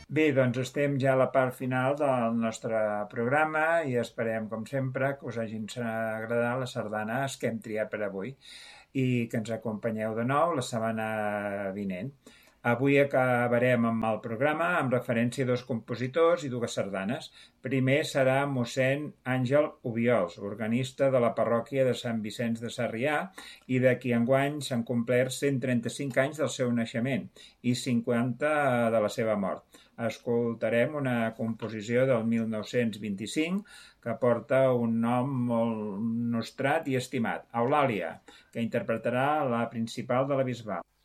Bé, doncs estem ja a la part final del nostre programa i esperem, com sempre, que us hagin agradat les sardanes que hem triat per avui i que ens acompanyeu de nou la setmana vinent. Avui acabarem amb el programa amb referència a dos compositors i dues sardanes. Primer serà mossèn Àngel Obiols, organista de la parròquia de Sant Vicenç de Sarrià i de qui enguany s'han complert 135 anys del seu naixement i 50 de la seva mort. Escoltarem una composició del 1925 que porta un nom molt nostrat i estimat, Eulàlia, que interpretarà la principal de la Bisbal.